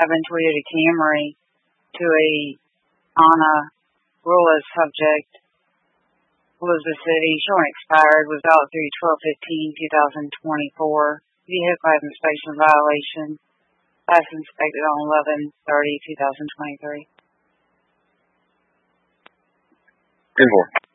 having Toyota Camry to a Anna Rulas subject, Elizabeth City, showing expired, was out through 12/15/2024. Vehicle has inspection violation. Last inspected on 11/30/2023. 10-4.